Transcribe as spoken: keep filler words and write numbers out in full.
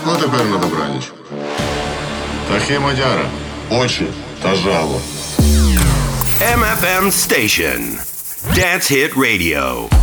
Ну, тепер на добраніч. Тахи Мадяра. Очі та жало. Ем Еф Ем Station. Dance Hit Radio.